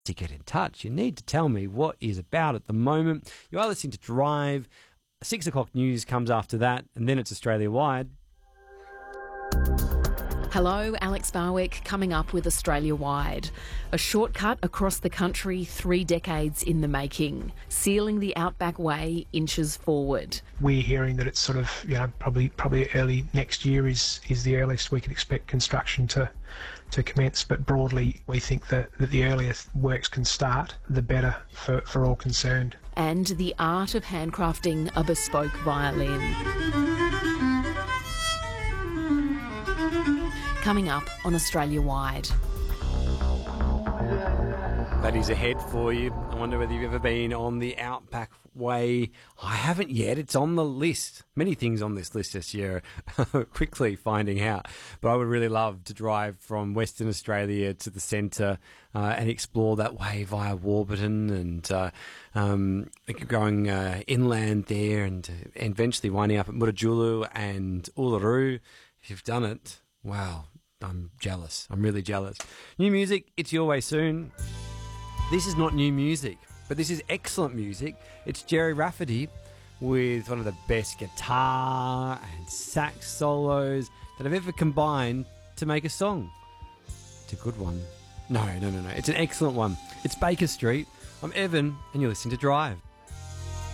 to get in touch. You need to tell me what is about at the moment. You are listening to Drive. 6 o'clock news comes after that, and then it's Australia-wide. Hello, Alex Barwick, coming up with Australia-wide. A shortcut across the country 3 decades in the making, sealing the Outback Way inches forward. We're hearing that it's sort of, probably early next year is the earliest we can expect construction to commence. But broadly, we think that the earlier works can start, the better for all concerned. And the art of handcrafting a bespoke violin. Coming up on Australia-wide. That is ahead for you. I wonder whether you've ever been on the Outback Way. I haven't yet. It's on the list. Many things on this list this year. Quickly finding out. But I would really love to drive from Western Australia to the centre and explore that way via Warburton and going inland there and eventually winding up at Mutijulu and Uluru. If you've done it, wow, I'm jealous. I'm really jealous. New music, it's your way soon. This is not new music, but this is excellent music. It's Gerry Rafferty with one of the best guitar and sax solos that have ever combined to make a song. It's a good one. No. It's an excellent one. It's Baker Street. I'm Evan, and you're listening to Drive.